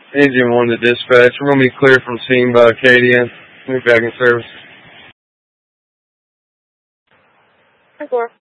Engine 1 to dispatch. We're going to be cleared from scene by Acadian. We'll be back in service. 10-4.